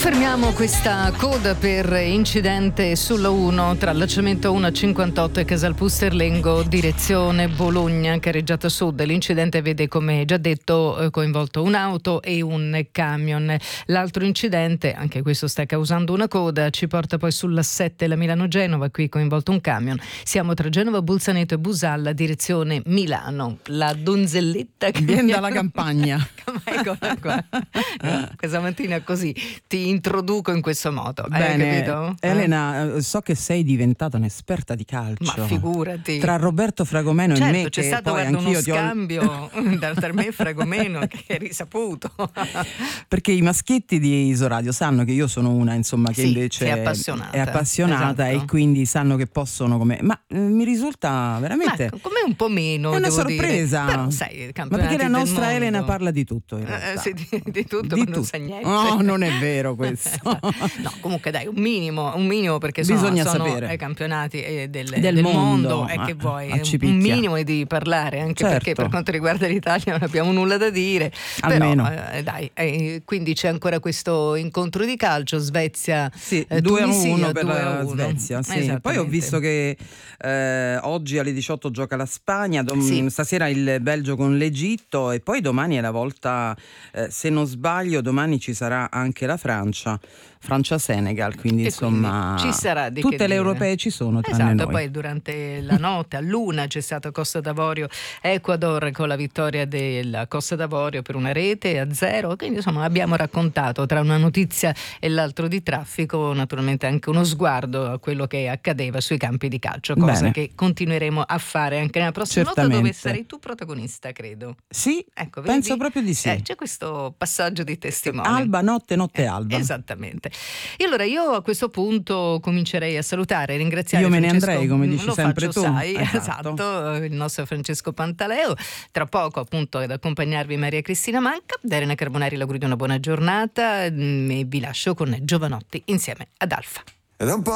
Confermiamo questa coda per incidente sulla 1 tra Lacciamento 1:58 e Casalpusterlengo direzione Bologna, carreggiata sud. L'incidente vede, come già detto, coinvolto un'auto e un camion. L'altro incidente, anche questo sta causando una coda, ci porta poi sulla 7, la Milano-Genova, qui coinvolto un camion. Siamo tra Genova, Bolzaneto e Busalla, direzione Milano. La donzelletta che viene dalla campagna. Eccola qua. Questa mattina così ti introduco in questo modo. Bene, Capito? Elena, so che sei diventata un'esperta di calcio. Ma figurati. Tra Roberto Fragomeno e me, c'è che stato poi uno anch'io scambio tra me e Fragomeno che è risaputo. Perché i maschietti di Isoradio sanno che io sono una, insomma, che invece è appassionata, esatto. E quindi sanno che possono ma mi risulta veramente come un po' meno, è una devo sorpresa. Dire. Però sai, ma perché la nostra Elena parla di tutto in realtà. Sì, di tutto, ma non sa niente. No, non è vero questo. No, comunque dai, un minimo perché bisogna sono sapere campionati del mondo e che vuoi, un minimo e devi parlare, anche perché per quanto riguarda l'Italia non abbiamo nulla da dire. Almeno. Però dai, quindi c'è ancora questo incontro di calcio, Svezia 2-1 per la Svezia, sì. Poi ho visto che oggi alle 18 gioca la Spagna, stasera il Belgio con l'Egitto e poi domani è la volta, se non sbaglio domani ci sarà anche la Francia-Senegal, quindi insomma quindi ci sarà tutte le europee ci sono tranne noi. Poi durante la notte a luna c'è stata Costa d'Avorio Ecuador con la vittoria della Costa d'Avorio per 1-0, quindi insomma abbiamo raccontato tra una notizia e l'altro di traffico naturalmente anche uno sguardo a quello che accadeva sui campi di calcio, cosa che continueremo a fare anche nella prossima volta, dove sarai tu protagonista, credo. Sì, ecco, penso proprio di sì. C'è questo passaggio di testimone. Alba, notte alba. Esattamente. E allora io a questo punto comincerei a salutare, ringraziare io me Francesco, ne andrei, come dici sempre tu. Esatto, il nostro Francesco Pantaleo. Tra poco appunto ad accompagnarvi Maria Cristina Manca. Da Elena Carbonari l'augurio di una buona giornata e vi lascio con Giovanotti insieme ad Alfa.